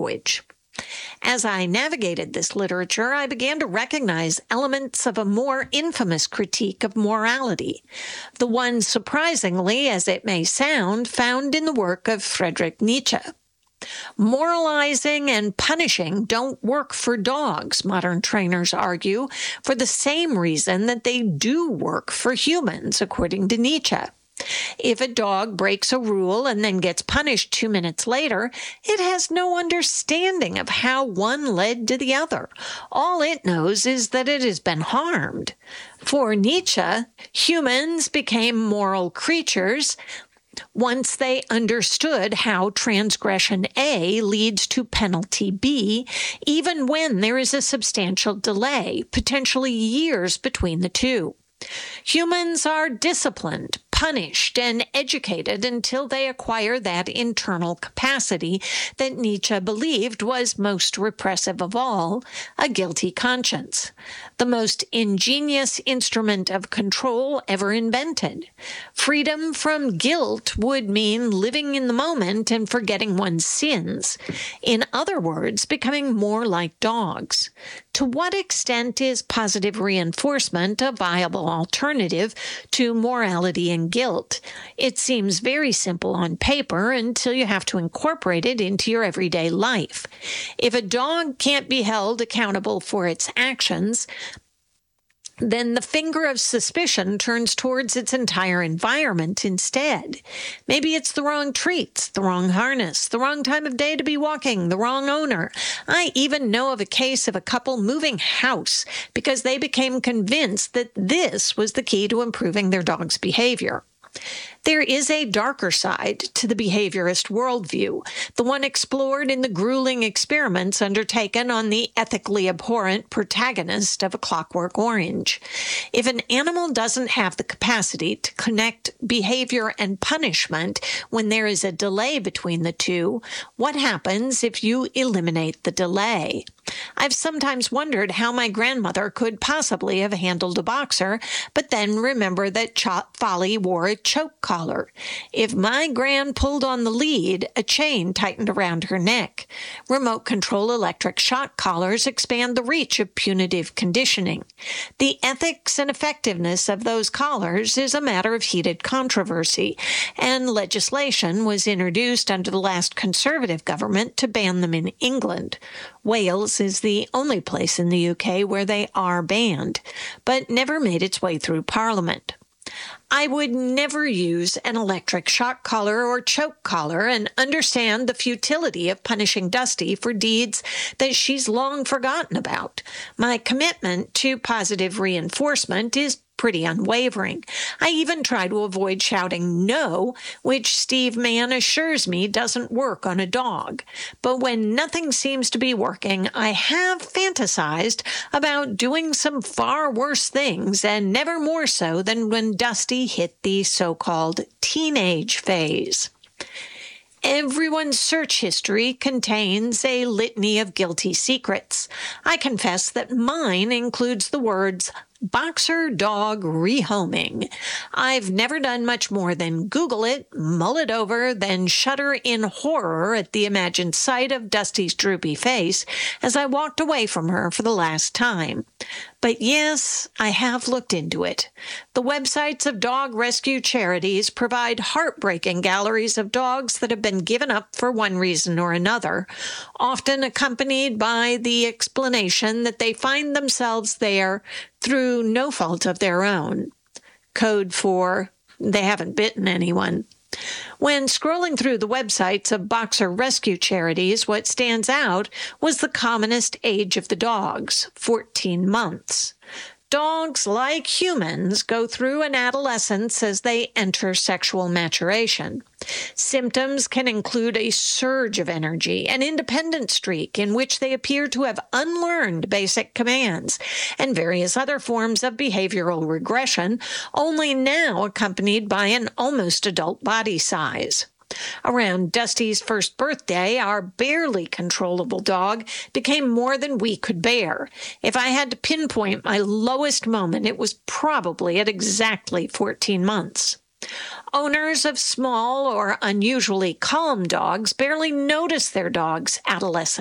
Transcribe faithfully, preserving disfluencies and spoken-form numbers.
language. As I navigated this literature, I began to recognize elements of a more infamous critique of morality, the one, surprisingly as it may sound, found in the work of Friedrich Nietzsche. Moralizing and punishing don't work for dogs, modern trainers argue, for the same reason that they do work for humans, according to Nietzsche. If a dog breaks a rule and then gets punished two minutes later, it has no understanding of how one led to the other. All it knows is that it has been harmed. For Nietzsche, humans became moral creatures once they understood how transgression A leads to penalty B, even when there is a substantial delay, potentially years between the two. Humans are disciplined, punished, and educated until they acquire that internal capacity that Nietzsche believed was most repressive of all, a guilty conscience, the most ingenious instrument of control ever invented. Freedom from guilt would mean living in the moment and forgetting one's sins. In other words, becoming more like dogs. To what extent is positive reinforcement a viable alternative to morality and guilt? It seems very simple on paper until you have to incorporate it into your everyday life. If a dog can't be held accountable for its actions, then the finger of suspicion turns towards its entire environment instead. Maybe it's the wrong treats, the wrong harness, the wrong time of day to be walking, the wrong owner. I even know of a case of a couple moving house because they became convinced that this was the key to improving their dog's behavior. There is a darker side to the behaviorist worldview, the one explored in the grueling experiments undertaken on the ethically abhorrent protagonist of A Clockwork Orange. If an animal doesn't have the capacity to connect behavior and punishment when there is a delay between the two, what happens if you eliminate the delay? I've sometimes wondered how my grandmother could possibly have handled a boxer, but then remember that Ch- Folly wore a choke collar. If my gran pulled on the lead, a chain tightened around her neck. Remote control electric shock collars expand the reach of punitive conditioning. The ethics and effectiveness of those collars is a matter of heated controversy, and legislation was introduced under the last Conservative government to ban them in England. Wales is the only place in the U K where they are banned, but never made its way through Parliament. I would never use an electric shock collar or choke collar and understand the futility of punishing Dusty for deeds that she's long forgotten about. My commitment to positive reinforcement is pretty unwavering. I even try to avoid shouting no, which Steve Mann assures me doesn't work on a dog. But when nothing seems to be working, I have fantasized about doing some far worse things, and never more so than when Dusty hit the so-called teenage phase. Everyone's search history contains a litany of guilty secrets. I confess that mine includes the words boxer dog rehoming. I've never done much more than Google it, mull it over, then shudder in horror at the imagined sight of Dusty's droopy face as I walked away from her for the last time. But yes, I have looked into it. The websites of dog rescue charities provide heartbreaking galleries of dogs that have been given up for one reason or another, often accompanied by the explanation that they find themselves there through no fault of their own. Code for they haven't bitten anyone. When scrolling through the websites of boxer rescue charities, what stands out was the commonest age of the dogs, fourteen months. Dogs, like humans, go through an adolescence as they enter sexual maturation. Symptoms can include a surge of energy, an independent streak in which they appear to have unlearned basic commands, and various other forms of behavioral regression, only now accompanied by an almost adult body size. Around Dusty's first birthday, our barely controllable dog became more than we could bear. If I had to pinpoint my lowest moment, it was probably at exactly fourteen months. Owners of small or unusually calm dogs barely notice their dog's adolescent